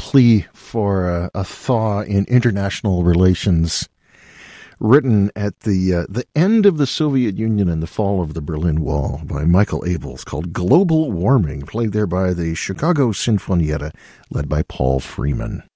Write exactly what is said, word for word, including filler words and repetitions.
plea for a, a thaw in international relations, written at the uh, the end of the Soviet Union and the fall of the Berlin Wall by Michael Abels, called Global Warming, played there by the Chicago Sinfonietta, led by Paul Freeman.